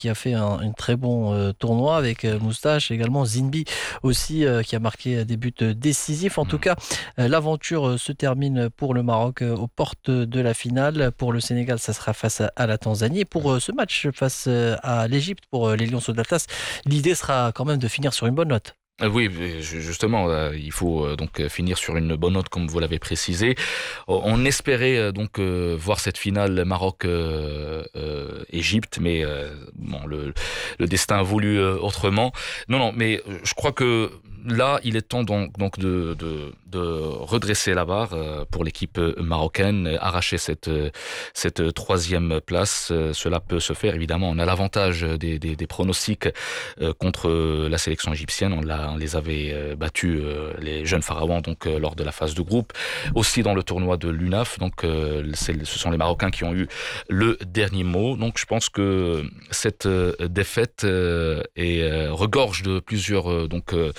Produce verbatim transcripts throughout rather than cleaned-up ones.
qui a fait un, un très bon euh, tournoi avec euh, Moustache, également Zinbi aussi euh, qui a marqué des buts décisifs. En tout cas, euh, l'aventure euh, se termine pour le Maroc euh, aux portes de la finale. Pour le Sénégal, ça sera face à, à la Tanzanie. Et pour euh, ce match face euh, à l'Égypte, pour euh, les Lions d'Atlas, l'idée sera quand même de finir sur une bonne note. Euh, Oui, mais ju- justement, euh, il faut euh, donc euh, finir sur une bonne note, comme vous l'avez précisé. O- On espérait euh, donc euh, voir cette finale Maroc-Égypte, mais euh, bon, le, le destin a voulu euh, autrement. Non, non, mais euh, je crois que là, il est temps donc, donc de, de, de redresser la barre euh, pour l'équipe euh, marocaine, euh, arracher cette euh, cette troisième place. Euh, Cela peut se faire, évidemment. On a l'avantage des, des, des pronostics euh, contre euh, la sélection égyptienne. On, l'a, on les avait euh, battus, euh, les jeunes pharaons, donc euh, lors de la phase de groupe. Aussi dans le tournoi de l'U N A F. Donc, euh, c'est, ce sont les Marocains qui ont eu le dernier mot. Donc, je pense que cette euh, défaite euh, est, euh, regorge de plusieurs, euh, donc, euh,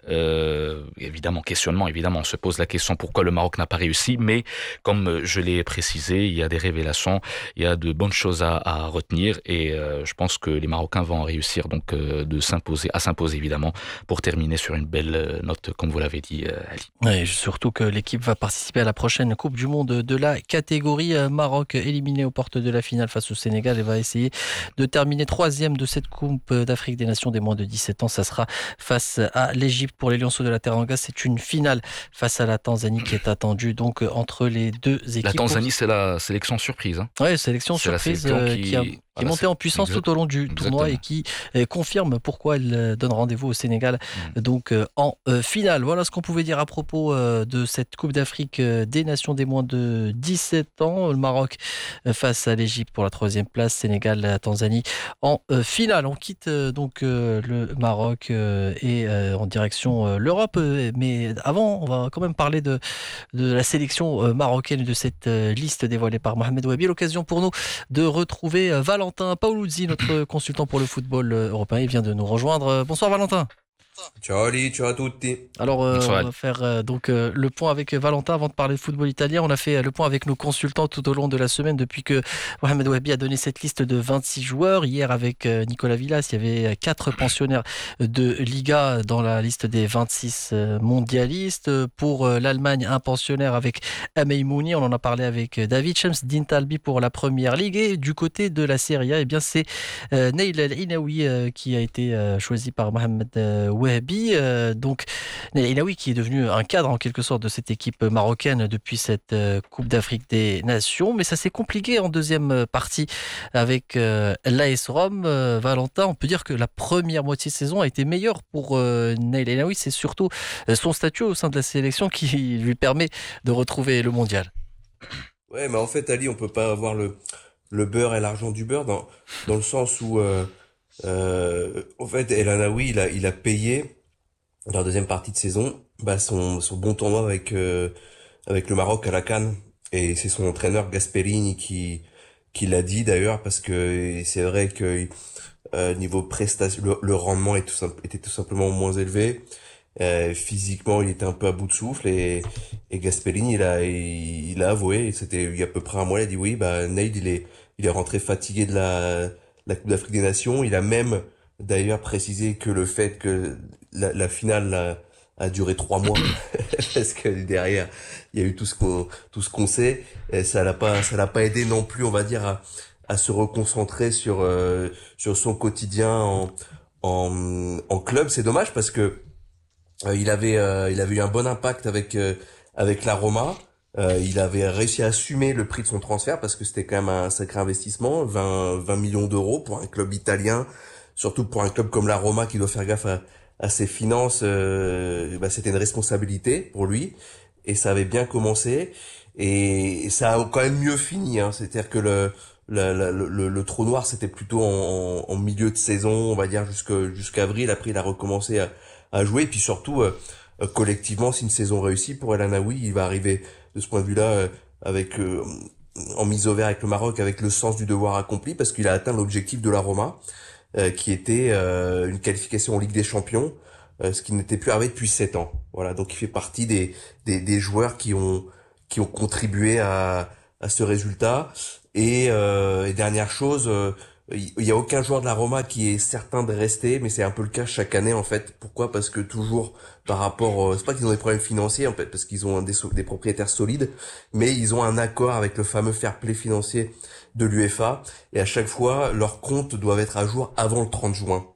euh, évidemment, questionnements. Évidemment, on se pose la question pourquoi le Maroc n'a pas réussi. Mais comme je l'ai précisé, il y a des révélations, il y a de bonnes choses à, à retenir, et euh, je pense que les Marocains vont réussir donc euh, de s'imposer, à s'imposer évidemment, pour terminer sur une belle euh, note, comme vous l'avez dit, euh, Ali. Et surtout que l'équipe va participer à la prochaine Coupe du Monde de la catégorie. Euh, Maroc éliminé aux portes de la finale face au Sénégal et va essayer de terminer troisième de cette Coupe d'Afrique des Nations des moins de dix-sept ans. Ça sera face à l'Égypte. Pour les Lionceaux de la Teranga, c'est une finale face à la Tanzanie qui est attendue donc entre les deux La équipes. Tanzanie, c'est la sélection surprise. Hein. Ouais, sélection C'est la surprise sélection euh, qui a qui... qui est Voilà, montée c'est... en puissance Exact... tout au long du tournoi et Exactement. qui euh, confirme pourquoi elle euh, donne rendez-vous au Sénégal Mm. donc euh, en euh, finale. Voilà ce qu'on pouvait dire à propos euh, de cette Coupe d'Afrique euh, des Nations des moins de dix-sept ans. Le Maroc euh, face à l'Égypte pour la troisième place, Sénégal, la Tanzanie en euh, finale. On quitte euh, donc euh, le Maroc euh, et euh, en direction euh, l'Europe. Euh, mais avant, on va quand même parler de de la sélection euh, marocaine et de cette euh, liste dévoilée par Mohamed Ouabi. L'occasion pour nous de retrouver euh, Valentin Paoluzzi, notre consultant pour le football euh, européen. Il vient de nous rejoindre. Euh, Bonsoir Valentin. Ciao Ali, ciao à tutti. Alors, euh, on Bonsoir Ali. va faire euh, donc euh, le point avec Valentin avant de parler de football italien. On a fait euh, le point avec nos consultants tout au long de la semaine depuis que Mohamed Ouabi a donné cette liste de vingt-six joueurs. Hier, avec euh, Nicolas Villas, il y avait euh, quatre pensionnaires de Liga dans la liste des vingt-six euh, mondialistes. Pour euh, l'Allemagne, un pensionnaire avec Amey Mouni. On en a parlé avec euh, David Shems, Dean Talbi pour la Première Ligue. Et du côté de la Serie A, eh bien, c'est euh, Neil El Inaoui euh, qui a été euh, choisi par Mohamed euh, Ouabi. Euh, donc, Ilaoui qui est devenu un cadre en quelque sorte de cette équipe marocaine depuis cette euh, Coupe d'Afrique des Nations. Mais ça s'est compliqué en deuxième partie avec euh, l'A S Rome. Euh, Valentin, on peut dire que la première moitié de saison a été meilleure pour euh, Neil Ilaoui. C'est surtout euh, son statut au sein de la sélection qui lui permet de retrouver le mondial. Ouais, mais en fait Ali, on peut pas avoir le le beurre et l'argent du beurre dans dans le sens où euh, euh, en fait El Anaoui, il a il a payé dans la deuxième partie de saison bah son son bon tournoi avec euh, avec le Maroc à la CAN, et c'est son entraîneur Gasperini qui qui l'a dit d'ailleurs, parce que c'est vrai que euh, niveau prestation le, le rendement est tout simple, était tout simplement moins élevé. Euh, physiquement, il était un peu à bout de souffle, et, et Gasperini, il a, il, il a avoué, c'était il y a à peu près un mois, il a dit oui, bah, Neil, il est, il est rentré fatigué de la, la Coupe d'Afrique des Nations. Il a même, d'ailleurs, précisé que le fait que la, la finale a, a duré trois mois, parce que derrière, il y a eu tout ce qu'on, tout ce qu'on sait, et ça l'a pas, ça l'a pas aidé non plus, on va dire, à, à se reconcentrer sur, euh, sur son quotidien en, en, en club. C'est dommage parce que euh, il avait euh, il avait eu un bon impact avec euh, avec la Roma. Euh, il avait réussi à assumer le prix de son transfert, parce que c'était quand même un sacré investissement, vingt vingt millions d'euros pour un club italien, surtout pour un club comme la Roma qui doit faire gaffe à, à ses finances. Euh, bah, c'était une responsabilité pour lui, et ça avait bien commencé, et, et ça a quand même mieux fini. Hein. C'est-à-dire que le la- la- le, le, le trou noir, c'était plutôt en, en, en milieu de saison, on va dire jusque jusqu'avril. Après, il a recommencé à à jouer. Et puis surtout, euh, euh, collectivement, c'est une saison réussie pour El Anaoui. Il va arriver de ce point de vue-là euh, avec euh, en mise au vert avec le Maroc, avec le sens du devoir accompli, parce qu'il a atteint l'objectif de la Roma, euh, qui était euh, une qualification en Ligue des Champions, euh, ce qui n'était plus arrivé depuis sept ans. Voilà, donc il fait partie des, des, des joueurs qui ont qui ont contribué à, à ce résultat. Et, euh, et dernière chose, euh, il y a aucun joueur de la Roma qui est certain de rester, mais c'est un peu le cas chaque année en fait. Pourquoi? Parce que toujours par rapport, euh, c'est pas qu'ils ont des problèmes financiers en fait, parce qu'ils ont des, des propriétaires solides, mais ils ont un accord avec le fameux fair play financier de l'UEFA, et à chaque fois leurs comptes doivent être à jour avant le trente juin.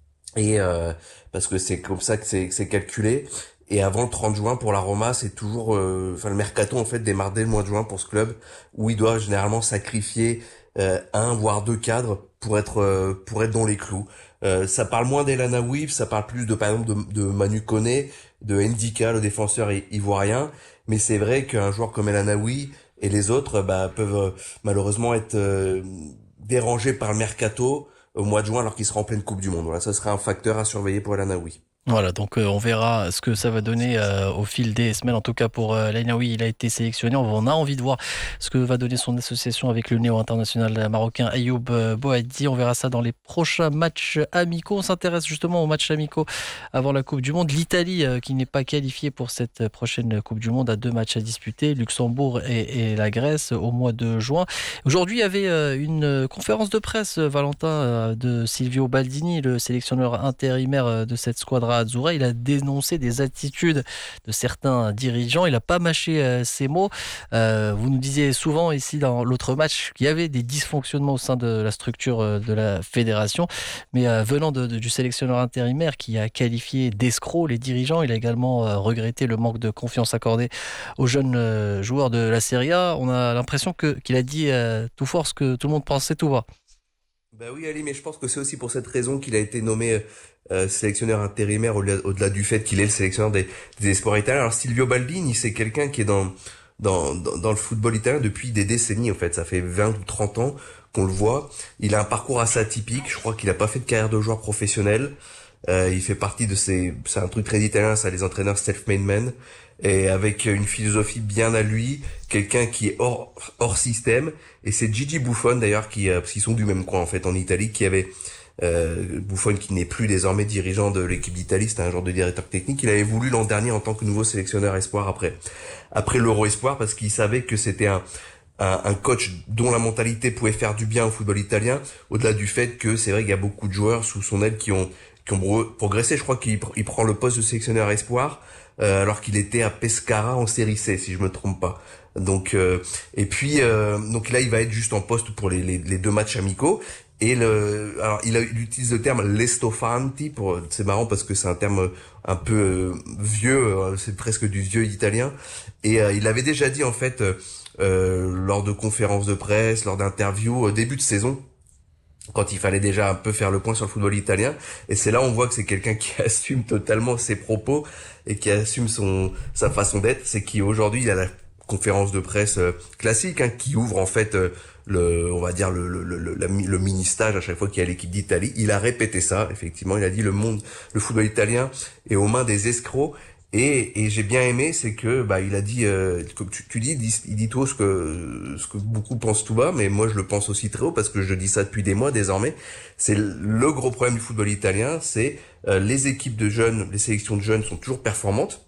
Et euh, parce que c'est comme ça que c'est, que c'est calculé. Et avant le trente juin pour la Roma, c'est toujours, euh, enfin le mercato en fait démarre dès le mois de juin pour ce club, où il doit généralement sacrifier euh, un voire deux cadres pour être euh, pour être dans les clous. Euh, ça parle moins d'El Aoui, ça parle plus de par exemple de, de Manu Koné, de Ndika, le défenseur ivoirien. Mais c'est vrai qu'un joueur comme El Aoui et les autres bah, peuvent euh, malheureusement être euh, dérangés par le mercato au mois de juin alors qu'il sera en pleine Coupe du Monde. Voilà, ça sera un facteur à surveiller pour El Aoui. Voilà, donc euh, on verra ce que ça va donner euh, au fil des semaines. En tout cas, pour euh, El Aoui, il a été sélectionné. On a envie de voir ce que va donner son association avec le néo-international marocain Ayoub euh, Boadi. On verra ça dans les prochains matchs amicaux. On s'intéresse justement aux matchs amicaux avant la Coupe du Monde. L'Italie, euh, qui n'est pas qualifiée pour cette prochaine Coupe du Monde, a deux matchs à disputer, Luxembourg et, et la Grèce, au mois de juin. Aujourd'hui, il y avait euh, une conférence de presse, Valentin, euh, de Silvio Baldini, le sélectionneur intérimaire de cette squadra Azzurra. Il a dénoncé des attitudes de certains dirigeants. Il n'a pas mâché euh, ses mots. Euh, vous nous disiez souvent ici dans l'autre match qu'il y avait des dysfonctionnements au sein de la structure euh, de la fédération. Mais euh, venant de, de, du sélectionneur intérimaire qui a qualifié d'escrocs les dirigeants, il a également euh, regretté le manque de confiance accordée aux jeunes euh, joueurs de la Serie A. On a l'impression que, qu'il a dit euh, tout fort ce que tout le monde pensait tout bas. Bah oui Ali, mais je pense que c'est aussi pour cette raison qu'il a été nommé euh, sélectionneur intérimaire au-delà, au-delà du fait qu'il est le sélectionneur des, des espoirs italiens. Alors Silvio Baldini, c'est quelqu'un qui est dans, dans dans dans le football italien depuis des décennies en fait. Ça fait vingt ou trente ans qu'on le voit. Il a un parcours assez atypique. Je crois qu'il a pas fait de carrière de joueur professionnel. Euh, il fait partie de ces, c'est un truc très italien, ça, les entraîneurs self-made men, et avec une philosophie bien à lui, quelqu'un qui est hors hors système. Et c'est Gigi Buffon d'ailleurs qui, euh, parce qu'ils sont du même coin en fait en Italie, qui avait euh, Buffon qui n'est plus désormais dirigeant de l'équipe d'Italie, c'était un genre de directeur technique. Il avait voulu l'an dernier en tant que nouveau sélectionneur espoir après après l'Euro espoir, parce qu'il savait que c'était un un, un coach dont la mentalité pouvait faire du bien au football italien, au-delà du fait que c'est vrai qu'il y a beaucoup de joueurs sous son aile qui ont qui ont progressé. Je crois qu'il il prend le poste de sélectionneur espoir euh, alors qu'il était à Pescara en série C, si je me trompe pas. Donc euh, et puis euh, donc là il va être juste en poste pour les, les, les deux matchs amicaux. Et le, alors il, a, il utilise le terme lestofanti pour, c'est marrant parce que c'est un terme un peu euh, vieux, euh, c'est presque du vieux italien. Et euh, il avait déjà dit en fait euh, lors de conférences de presse, lors d'interviews au début de saison, quand il fallait déjà un peu faire le point sur le football italien. Et c'est là on voit que c'est quelqu'un qui assume totalement ses propos et qui assume son sa façon d'être. C'est qu'aujourd'hui il a la conférence de presse euh, classique hein, qui ouvre en fait euh, le, on va dire le le le, le, le mini-stage à chaque fois qu'il y a l'équipe d'Italie. Il a répété ça, effectivement. Il a dit le monde, le football italien est aux mains des escrocs. Et, et j'ai bien aimé, c'est que bah il a dit, euh, comme tu, tu dis, il dit, il dit tout ce que ce que beaucoup pensent tout bas, mais moi je le pense aussi très haut parce que je dis ça depuis des mois désormais. C'est le gros problème du football italien, c'est euh, les équipes de jeunes, les sélections de jeunes sont toujours performantes.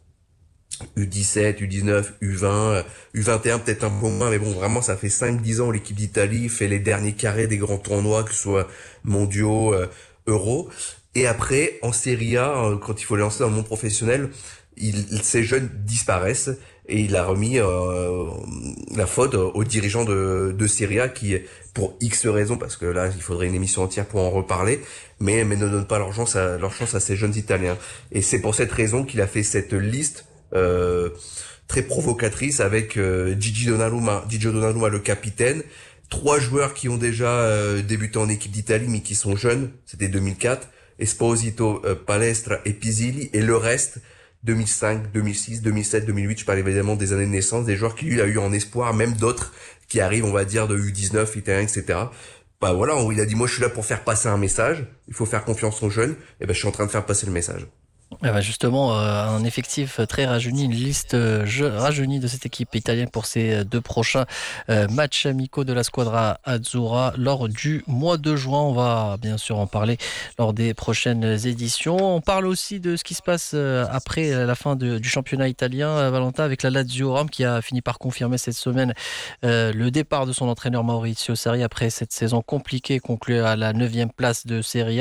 U dix-sept, U dix-neuf, U vingt, U vingt et un peut-être un peu moins, mais bon vraiment ça fait cinq dix ans l'équipe d'Italie fait les derniers carrés des grands tournois, que ce soit mondiaux, euh, euros. Et après en Serie A, quand il faut les lancer dans le monde professionnel, il, ces jeunes disparaissent et il a remis euh, la faute aux dirigeants de, de Serie A qui, pour X raisons, parce que là il faudrait une émission entière pour en reparler, mais, mais ne donnent pas leur chance, à, leur chance à ces jeunes Italiens. Et c'est pour cette raison qu'il a fait cette liste euh, très provocatrice avec euh, Gigi Donnarumma, Gigi Donnarumma le capitaine, trois joueurs qui ont déjà euh, débuté en équipe d'Italie mais qui sont jeunes, c'était deux mille quatre, Esposito, euh, Palestra et Pisilli, et le reste deux mille cinq, deux mille six, deux mille sept, deux mille huit, je parle évidemment des années de naissance, des joueurs qu'il lui a eu en espoir, même d'autres qui arrivent, on va dire, de U dix-neuf, italien, et cetera. Bah voilà, il a dit, moi je suis là pour faire passer un message, il faut faire confiance aux jeunes, et ben je suis en train de faire passer le message. Eh ben justement, euh, un effectif très rajeuni, une liste euh, je- rajeunie de cette équipe italienne pour ces deux prochains euh, matchs amicaux de la Squadra Azzurra lors du mois de juin. On va bien sûr en parler lors des prochaines éditions. On parle aussi de ce qui se passe euh, après la fin de- du championnat italien, euh, Valentin, avec la Lazio Rome qui a fini par confirmer cette semaine euh, le départ de son entraîneur Maurizio Sarri après cette saison compliquée conclue à la neuvième place de Serie A.